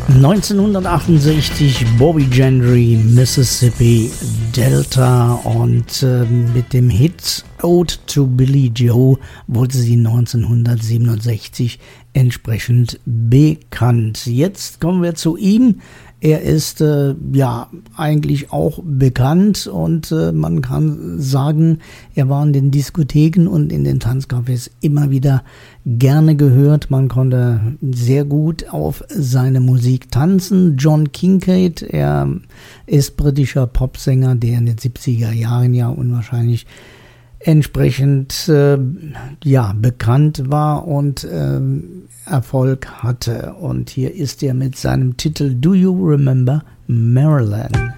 1968 Bobby Gentry, Mississippi Delta, und mit dem Hit Ode to Billie Joe wurde sie 1967 entsprechend bekannt. Jetzt kommen wir zu ihm. Er ist eigentlich auch bekannt, und man kann sagen, er war in den Diskotheken und in den Tanzcafés immer wieder gerne gehört. Man konnte sehr gut auf seine Musik tanzen. John Kincaid, er ist britischer Popsänger, der in den 70er Jahren ja unwahrscheinlich entsprechend bekannt war und Erfolg hatte. Und hier ist er mit seinem Titel Do You Remember Maryland?